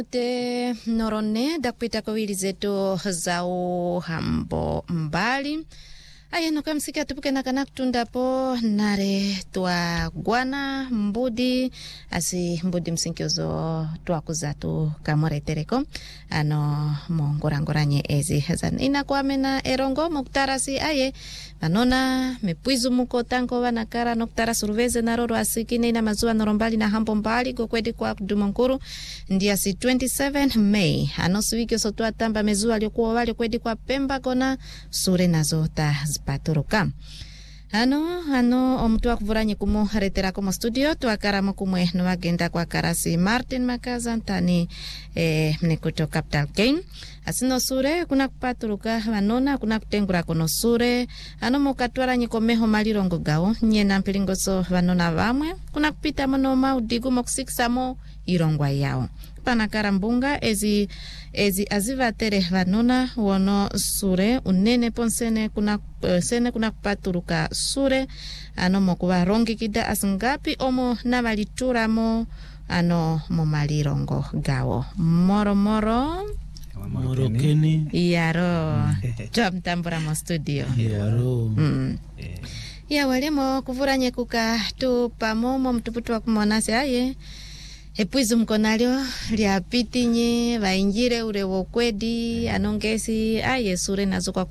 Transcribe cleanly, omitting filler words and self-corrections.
Te norone da kupita kawili zetu zao hambo mbali. Aya no kamsika tupuke na kana kutunda po nare tua guana mbudi asi mbudi msinkiozo tua kuzatu kamore tereko ano mongorangoranye ezi hazan ina kwa mena erongo muktarasi aye manona mepuizu muko tanko wanakara noktara surveze naroro asikine ina mazua norombali na hambo mbali kukwedi kwa kudumankuru ndia si 27 May ano suwiki sotua tamba mezua liokuwa wali kwedi kwa pemba kona sure nazota paturuka ano omutua kuvuranye kumu retera como studio tuakara mokumwe no agenda kwa karasi Martin Makaza ntani mnekuto capital gain asino sure kuna kupaturuka vanona kuna kutengura kono sure ano mokatwara nyikomeho malirongo gao nyena mpilingoso vanona vamwe kuna kupita mono maudigu mokusikisamo irongwa yao panakara mbunga ezi azivatere vanona wono sure unene ponsene kuna sene kuna kupaturuka sure ano mokuva rongi kida asingapi omo navalituramo ano momalirongo gawo moro Keni yaro job tambura mo studio yaro ya walemo kuvuranye kuka tu pamomo mtuputu wa kumonase aye epuizu mkonalio lya pitinye vainjire ure wokwedi anongesi aye sure nazo kwa